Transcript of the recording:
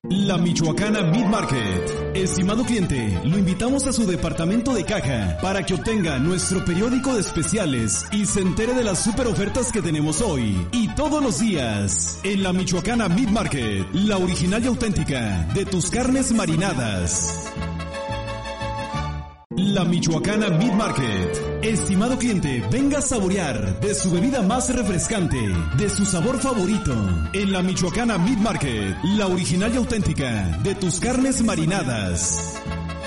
La Michoacana Meat Market. Estimado cliente, lo invitamos a su departamento de caja para que obtenga nuestro periódico de especiales y se entere de las super ofertas que tenemos hoy y todos los días. En la Michoacana Meat Market, la original y auténtica de tus carnes marinadas. La Michoacana Meat Market. Estimado cliente, venga a saborear de su bebida más refrescante, de su sabor favorito. En la Michoacana Meat Market, la original y auténtica de tus carnes marinadas.